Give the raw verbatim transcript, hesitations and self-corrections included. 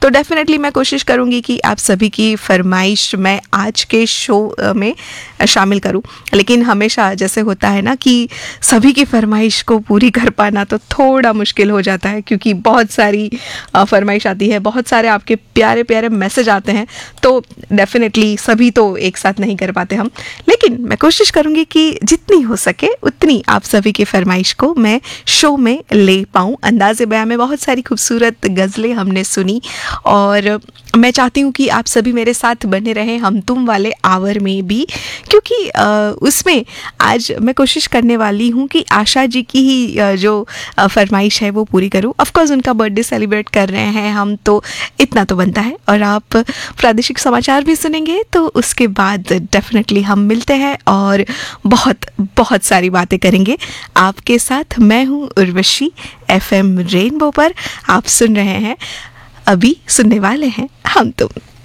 तो डेफिनेटली मैं कोशिश करूँगी कि आप सभी की फरमाइश मैं आज के शो में शामिल करूँ। लेकिन हमेशा जैसे होता है ना कि सभी की फरमाइश को पूरी कर पाना तो थोड़ा मुश्किल हो जाता है, क्योंकि बहुत सारी फरमाइश आती है, बहुत सारे आपके प्यारे प्यारे मैसेज आते हैं, तो डेफिनेटली सभी तो एक साथ नहीं कर पाते हम। लेकिन मैं कोशिश करूँगी कि जितनी हो सके उतनी आप सभी की फरमाइश को मैं शो में ले पाऊँ। अंदाज़े बयां में बहुत सारी खूबसूरत गज़लें हमने सुनी और मैं चाहती हूँ कि आप सभी मेरे साथ बने रहें हम तुम वाले आवर में भी, क्योंकि आ, उसमें आज मैं कोशिश करने वाली हूँ कि आशा जी की ही आ, जो आ, फरमाइश है वो पूरी करूँ। ऑफ कोर्स उनका बर्थडे सेलिब्रेट कर रहे हैं हम, तो इतना तो बनता है। और आप प्रादेशिक समाचार भी सुनेंगे, तो उसके बाद डेफिनेटली हम मिलते हैं और बहुत बहुत सारी बातें करेंगे आपके साथ। मैं हूँ उर्वशी, एफ एम रेनबो पर आप सुन रहे हैं, अभी सुनने वाले हैं हम तुम।